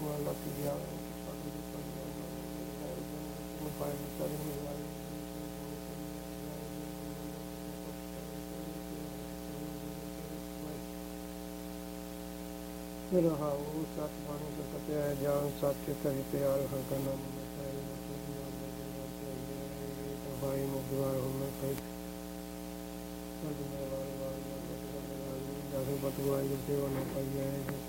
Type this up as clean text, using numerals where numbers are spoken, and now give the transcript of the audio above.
ਮਹਲਾ ਤੀਜਾ। Mobile charge mobile ਰਹਾਉ ਸਤ ਬਾਣੀ ਦਾ ਸਤਿਆ ਜਾਨ ਸਤਿ ਧਰਿ ਪਿਆਰ ਹਰਕਨਾ ਭਾਈ ਮੁਗਵਾਰ ਹੋਣਾ ਕਈ ਸਾਡੇ ਨਾਲ ਵਾਰ ਵਾਰ ਜਾਸੇ ਬਤਵਾਈ ਦੇ ਸੇਵਾ ਨਾ ਪਾਈ ਹੈ